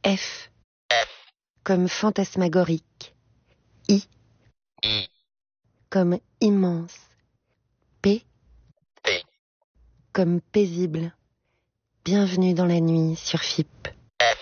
F. Comme fantasmagorique. I. Comme immense. P. Comme paisible. Bienvenue dans la nuit sur FIP.